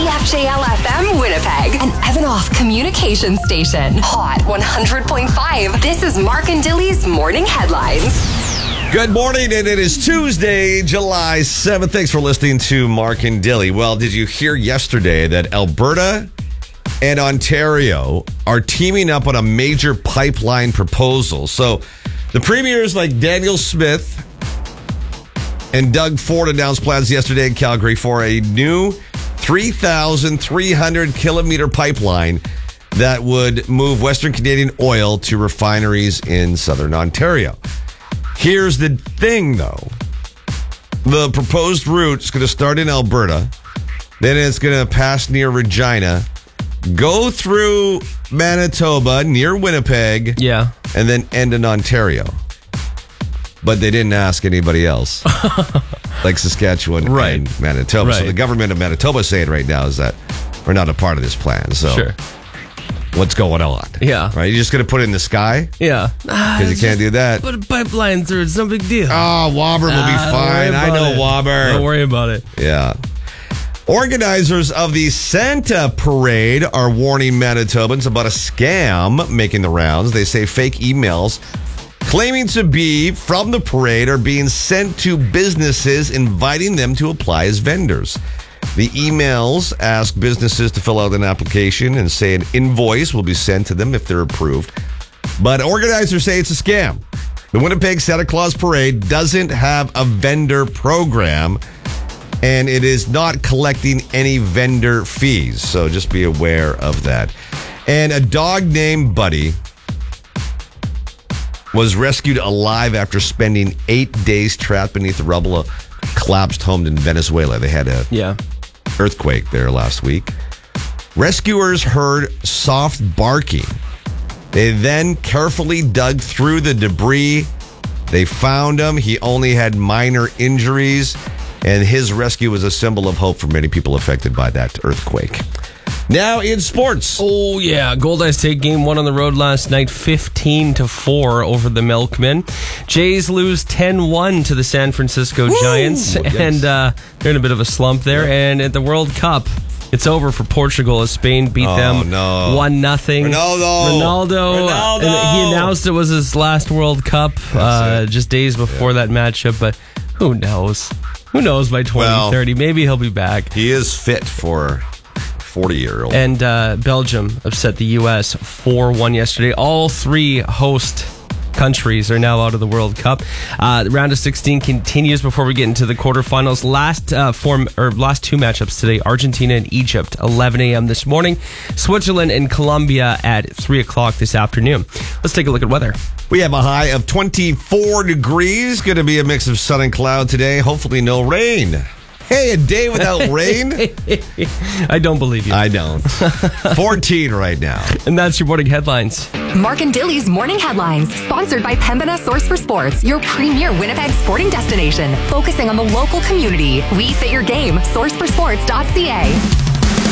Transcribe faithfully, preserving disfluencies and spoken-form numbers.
F J L F M Winnipeg, an Evanoff communication station. Hot one hundred point five. This is Mark and Dilly's Morning Headlines. Good morning, and it is Tuesday, July seventh. Thanks for listening to Mark and Dilly. Well, did you hear yesterday that Alberta and Ontario are teaming up on a major pipeline proposal? So the premiers like Daniel Smith and Doug Ford announced plans yesterday in Calgary for a new three thousand three hundred kilometer pipeline that would move Western Canadian oil to refineries in southern Ontario. Here's the thing, though. The proposed route is going to start in Alberta, then it's going to pass near Regina, go through Manitoba, near Winnipeg, yeah, and then end in Ontario. But they didn't ask anybody else, like Saskatchewan right. and Manitoba. Right. So the government of Manitoba is saying right now is that we're not a part of this plan. So Sure. what's going on? Yeah. Right? You're just going to put it in the sky? Yeah. Because you can't do that. Put a pipeline through. It's no big deal. Oh, Wobber will be Ah, fine. I know it. Wobber. Don't worry about it. Yeah. Organizers of the Santa Parade are warning Manitobans about a scam making the rounds. They say fake emails claiming to be from the parade are being sent to businesses inviting them to apply as vendors. The emails ask businesses to fill out an application and say an invoice will be sent to them if they're approved. But organizers say it's a scam. The Winnipeg Santa Claus Parade doesn't have a vendor program, and it is not collecting any vendor fees. So just be aware of that. And a dog named Buddy was rescued alive after spending eight days trapped beneath the rubble of a collapsed home in Venezuela. They had a Yeah. earthquake there last week. Rescuers heard soft barking. They then carefully dug through the debris. They found him. He only had minor injuries, and his rescue was a symbol of hope for many people affected by that earthquake. Now in sports. Oh, yeah. Gold State game one on the road last night, fifteen to four over the Milkmen. Jays lose ten one to the San Francisco Woo! Giants, Yes. and uh, they're in a bit of a slump there. Yeah. And at the World Cup, it's over for Portugal as Spain beat Oh, them no. one nothing. Ronaldo. Ronaldo. Ronaldo. And he announced it was his last World Cup uh, just days before Yeah. that matchup, but who knows? Who knows by twenty thirty? Well, Maybe he'll be back. He is fit for forty-year-old. And uh, Belgium upset the U S four one yesterday. All three host countries are now out of the World Cup. Uh, the round of sixteen continues before we get into the quarterfinals. Last uh, form or last two matchups today: Argentina and Egypt, eleven a.m. this morning. Switzerland and Colombia at three o'clock this afternoon. Let's take a look at weather. We have a high of twenty-four degrees. Going to be a mix of sun and cloud today. Hopefully no rain. Hey, a day without rain? I don't believe you. I don't. fourteen right now. And that's your morning headlines. Mark and Dilly's Morning Headlines, sponsored by Pembina Source for Sports, your premier Winnipeg sporting destination, focusing on the local community. We fit your game. source for sports dot c a.